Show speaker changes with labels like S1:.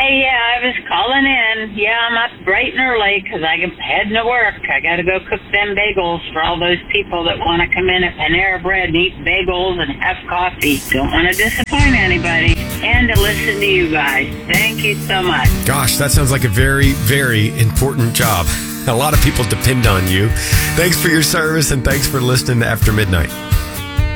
S1: Hey, I was calling in. Yeah, I'm up bright and early because I'm heading to work. I got to go cook them bagels for all those people that want to come in at Panera Bread and eat bagels and have coffee. Don't want to disappoint anybody. And to listen to you guys. Thank you so much.
S2: Gosh, that sounds like a very, very important job. A lot of people depend on you. Thanks for your service and thanks for listening to After Midnight.